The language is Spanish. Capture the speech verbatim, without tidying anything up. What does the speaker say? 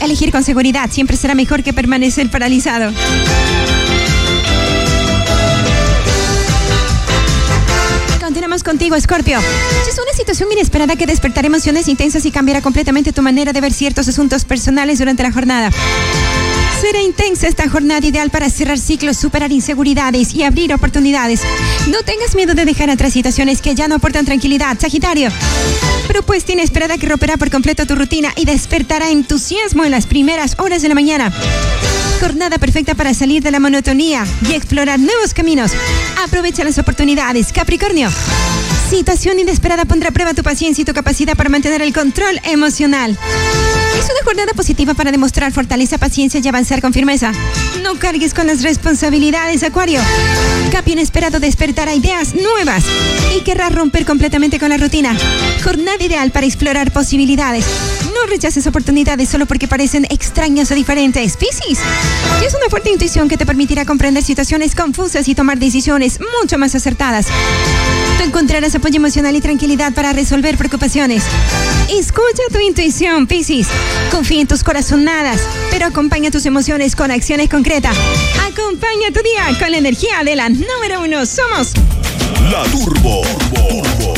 Elegir con seguridad siempre será mejor que permanecer paralizado. Continuamos contigo, Escorpio. Es una situación inesperada que despertará emociones intensas y cambiará completamente tu manera de ver ciertos asuntos personales durante la jornada. Será intensa esta jornada, ideal para cerrar ciclos, superar inseguridades y abrir oportunidades. No tengas miedo de dejar atrás situaciones que ya no aportan tranquilidad, Sagitario. Propuesta inesperada que romperá por completo tu rutina y despertará entusiasmo en las primeras horas de la mañana. Jornada perfecta para salir de la monotonía y explorar nuevos caminos. Aprovecha las oportunidades, Capricornio. Situación inesperada pondrá a prueba tu paciencia y tu capacidad para mantener el control emocional. Es una jornada positiva para demostrar fortaleza, paciencia y avanzar con firmeza. No cargues con las responsabilidades, Acuario. Cambio inesperado despertará ideas nuevas y querrás romper completamente con la rutina. Jornada ideal para explorar posibilidades. No rechaces oportunidades solo porque parecen extrañas o diferentes. Piscis, es una fuerte intuición que te permitirá comprender situaciones confusas y tomar decisiones mucho más acertadas. Tú encontrarás apoyo emocional y tranquilidad para resolver preocupaciones. Escucha tu intuición, Piscis. Confía en tus corazonadas, pero acompaña tus emociones con acciones concretas. Acompaña tu día con la energía de la número uno. Somos La Turbo. Turbo.